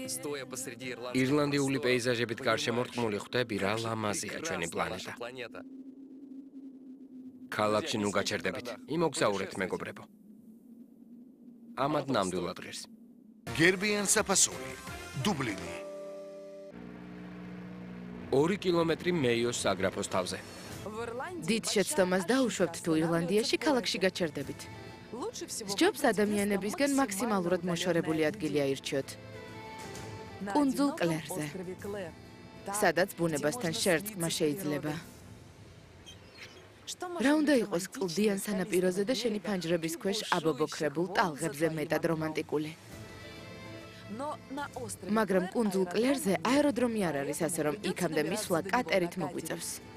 ირლანდიული პეიზაჟებით გარშემორტყმული ხვდები რა ლამაზია ჩვენი პლანეტა. ქალაქში ნუ გაჩერდებით. იმოგზაურეთ, მეგობრებო. ამად ნამდვილად ღირს. გერბიან საფასური, დუბლინი. 2 კილომეტრი მეიოს საგრაფოს თავზე. დიდ შეცდომას დაუშვებთ თუ ირლანდიაში ქალაქში გაჩერდებით. სჯობს ადამიანებისგან მაქსიმალურად მოშორებული ადგილი აირჩიოთ. კუნძულ კლერზე, სადაც ბუნებასთან შერწყმა შეიძლება. რა უნდა იყოს კლდიან სანაპიროზე და შენი ფანჯრების ქვეშ აბობოქრებულ ტალღებზე მეტად რომანტიკული. მაგრამ კუნძულ კლერზე აეროდრომი არ არის, ასე რომ იქამდე მისვლა კატერით მოგვიწევს.